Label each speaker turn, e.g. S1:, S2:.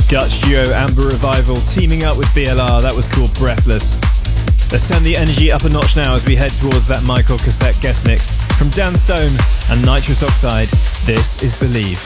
S1: Dutch duo Amber Revival teaming up with BLR, that was called Breathless. Let's turn the energy up a notch now as we head towards that Michael Cassette guest mix. From Dan Stone and Nitrous Oxide, this is Believe.